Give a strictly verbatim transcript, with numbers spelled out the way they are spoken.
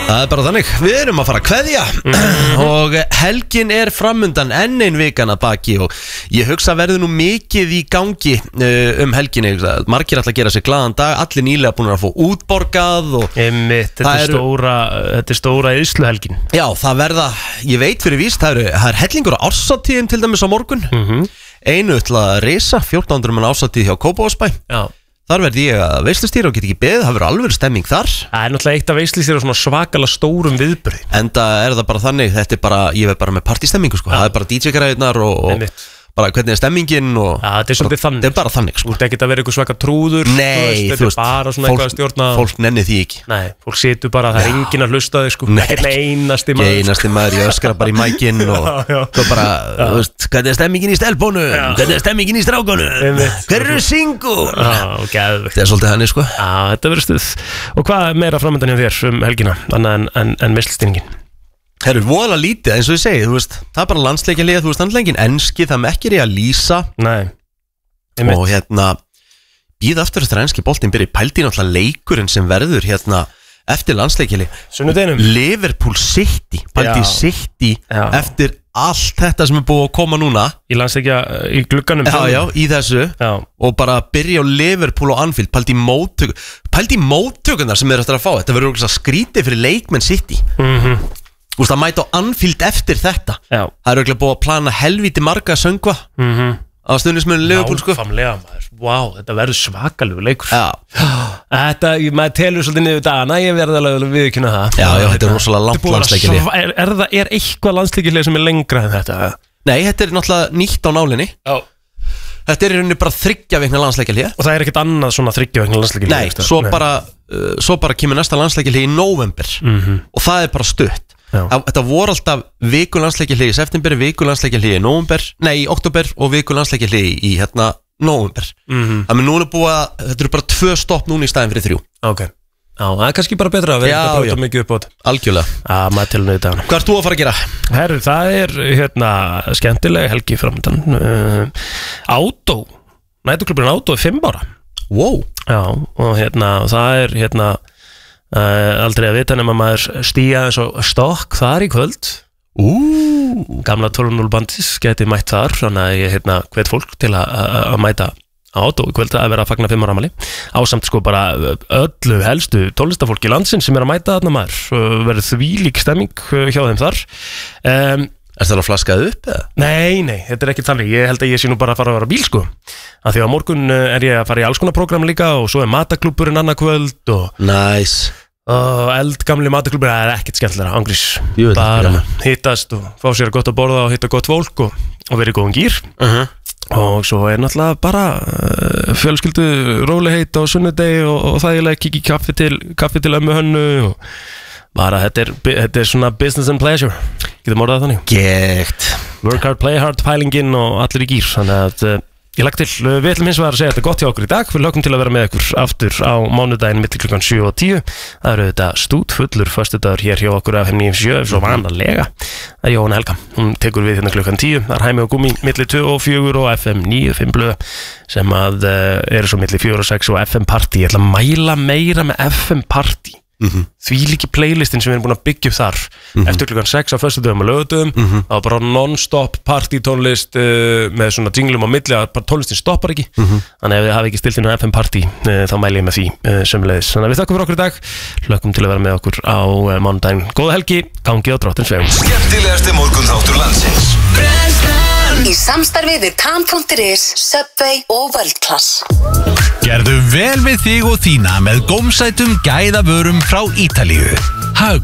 Það er bara þannig, við erum að fara að kveðja mm-hmm. og helgin er framundan enn ein vikan að baki og ég hugsa verður nú mikið í gangi uh, um helginni. Margir ætla að gera sér glaðan dag, allir nýlega búin að fá útborgað og Einmitt, þetta, er stóra, þetta er stóra Ísluhelgin. Já, það verða, ég veit fyrir víst, það er, það er hellingur á árshátíðum til dæmis á morgun mm-hmm. Einu ætla að risa, fjórtán hundruð manna árshátíð hjá Kópavogsbæ. Já. Þar verði ég að veislustýra og get ekki beðið, það verður alveg stemming þar. Það er náttúrulega eitt af veislustýra og svona svakalega stórum viðburði. Enda er það bara þannig, þetta er bara, ég veið bara með partystemmingu sko, ja. Það er bara D J-græðunar og, og bara hvernig er stemmingin og ja, þetta er svolítið þannig. Þetta er bara þannig sko. Þú ert ekki að vera eitthvað svaka trúður. Nei, þú veist, þetta er bara svona fólk, eitthvað að stjórna. Fólk nenni því ekki. Nei, fólk situr bara, það er enginn að hlusta þig sko. Nei, ekki einasti maður. Einasti maður, ég öskra bara í mækinn og svo bara, þú veist, hvernig er stemmingin í stelpunum? Hvernig er stemmingin í strákunum? Hver eru single? Þetta er svolítið henni sko. Já, þetta verður stuð. Og hvað er meira framöndan hjá þér um helgina, annað en, en, en veislustýringin? Það eru voðalega lítið, eins og ég segi, þú veist, það er bara landsleikjalið, þú veist, handlengin enski, það mekkir ég að lýsa. Nei. Og hérna, býða aftur eftir enski boltinn byrja, pældi náttúrulega leikurinn sem verður hérna eftir landsleikjalið. Sunnudeginum. Liverpool City, pældi City Já. Eftir allt þetta sem er búið að koma núna. Í landsleikja, í glugganum. Já, já, í þessu. Já. Og bara byrja á Liverpool og Anfield, pældi móttök, pældi móttökunar sem er eftir að fá. Þetta verður skrítið fyrir leikmenn City. Mhm. Þú veist, það mæta á Anfield eftir þetta. Já. Það er auðvitað búið að plana helvíti marga söngva mm-hmm. á stundismunni Liverpool sko. Nákvæmlega maður, vá, þetta verður svakalegu leikur. Já. Þetta, maður telur svolítið niður dagana, ég verði alveg viðkynna það. Já, já, þetta er rosalega langt landsleikjalið. Er, er, það, er eitthvað landsleikjalið sem er lengra en þetta? Nei, þetta er náttúrulega nýtt á nálinni. Já. Þetta er í rauninni bara þriggja vikna landsleikjalið. Og það er ekkert annað svona þriggja vikna landsleikjalið? Nei, svo Nei. bara, uh, svo bara kemur næsta landsleikjalið í nóvember mm-hmm. og það er bara stutt. Já. Þetta voru alltaf vikulandsleikjalið í september, vikulandsleikjalið í nóvember, nei, í oktober og vikulandsleikjalið í hérna nóvember. Mm-hmm. Þannig núna er búið að, þetta eru bara tvö stopp núna í staðin fyrir þrjú. Ok, já, það er kannski bara betra að vera ekki að bróta mikið upp á þetta. Algjörlega. Já, maður til nöðu dagana. Hvað ert þú að fara að gera? Herru, það er hérna skemmtilega helgi framöndan. uh, Átó, næturklubburinn Átó er fimm ára. Wow. Já, og hérna, það er hérna Uh, aldrei að vita nema maður stíja eins og stokk þar í kvöld. uh. Gamla tólf núll bandis geti mætt þar, þannig að ég hérna hvet fólk til að mæta á Átó í kvöld að vera að fagna fimm ára afmæli ásamt sko bara öllu helstu tólestafólki landsins sem er að mæta þarna maður. Verður þvílík stemming hjá þeim þar. um, Er það að flaskað upp eða? Nei, nei, þetta er ekki þannig. Ég held að ég sé nú bara að fara að vera bíl sko. Af því að morgun er ég að fara í alls konar prógram líka og svo er mataklúbburinn annað kvöld og Nice. og eldgamli mataklúbbur, það er ekkert skemmtilega, angrís. Jú, bara hittast og fá sér gott að borða og hitta gott fólk og, og verið góðan gýr. uh-huh. Og svo er náttúrulega bara uh, fjölskyldu rólegheit á sunnudegi og, og þægilega kikki kaffi til, kaffi til ömmu Hönnu og bara þetta er, þetta er svona business and pleasure, getum orðað þannig. Gekt. Work hard, play hard, pælingin og allir í gýr. Þannig að uh, ég lagt til, við ætlum hins vegar að segja þetta gott hjá okkur í dag. Við lögum til að vera með ykkur aftur á mánudaginn milli klukkan sjö og tíu. Það eru þetta stút fullur föstudagur hér hjá okkur af F M níu sjö, svo vanalega. Það er Jóhanna Helga, hún tekur við hérna klukkan tíu. Það er Hæmi og Gúmi milli tvö og fjögur og F M níu fimm blöð sem að uh, eru svo milli fjögur og sex og F M Party. Ég ætla að mæla meira með F M Party. Mm-hmm. Því líki playlistin sem við erum búin að byggja upp þar mm-hmm. eftir klukkan sex á föstudögum og lögadögum. mm-hmm. Það var bara non-stop partytónlist uh, með svona jinglum á milli að tónlistin stoppar ekki. mm-hmm. Þannig að ef þið hafi ekki stilt inn á F M Party uh, þá mæli ég með því uh, sömuleiðis. Þannig að við þakkum fyrir okkur í dag, hlökkum til að vera með okkur á uh, mánudaginn. Góða helgi, gangi á Drottins vegum. Skemmtilegasti morgunþáttur landsins. Í samstarfi við Tan punktur is, Subway og World Class. Gerðu vel við þig og þína með gómsætum gæðavörum frá Ítalíu. Hag